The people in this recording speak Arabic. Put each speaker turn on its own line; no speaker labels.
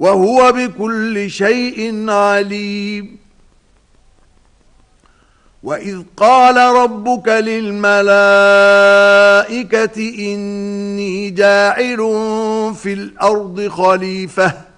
وهو بكل شيء عليم. وإذ قال ربك للملائكة إني جاعل في الأرض خليفة